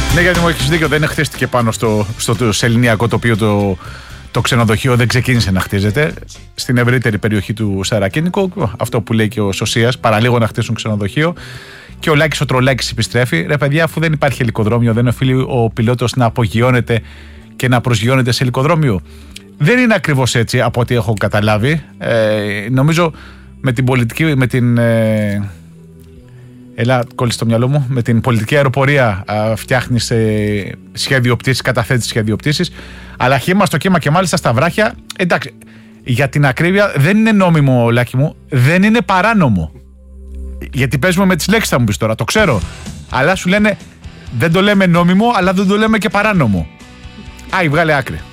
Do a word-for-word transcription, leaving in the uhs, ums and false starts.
Ναι, γιατί μου έχεις δίκιο, δεν χτίστηκε πάνω στο, στο, στο σεληνιακό τοπίο το, το ξενοδοχείο, δεν ξεκίνησε να χτίζεται. Στην ευρύτερη περιοχή του Σαρακίνικου, αυτό που λέει και ο Σωσίας, παραλίγο να χτίσουν ξενοδοχείο. Και ο Λάκης ο Τρολάκης επιστρέφει. Ρε παιδιά, αφού δεν υπάρχει ελικοδρόμιο, δεν οφείλει ο πιλότος να απογειώνεται και να προσγειώνεται σε ελικοδρόμιο. Δεν είναι ακριβώς έτσι από ό,τι έχω καταλάβει. Ε, νομίζω με την πολιτική, με την. Ε, Έλα, κόλλησε στο μυαλό μου. Με την πολιτική αεροπορία φτιάχνει ε, σχέδιο πτήσης, καταθέτει σχέδιο πτήσης. Αλλά χύμα στο κύμα και μάλιστα στα βράχια. Εντάξει, για την ακρίβεια δεν είναι νόμιμο, Λάκη μου, δεν είναι παράνομο. Γιατί παίζουμε με τις λέξεις, θα μου πεις τώρα, το ξέρω. Αλλά σου λένε δεν το λέμε νόμιμο, αλλά δεν το λέμε και παράνομο. Άι, βγάλε άκρη.